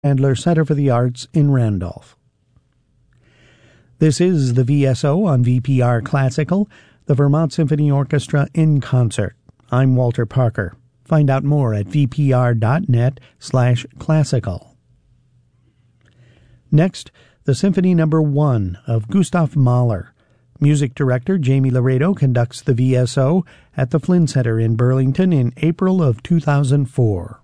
Chandler Center for the Arts in Randolph. This is the VSO on VPR Classical, the Vermont Symphony Orchestra in concert. I'm Walter Parker. Find out more at vpr.net/classical. Next, the Symphony No. 1 of Gustav Mahler. Music director Jamie Laredo conducts the VSO at the Flynn Center in Burlington in April of 2004.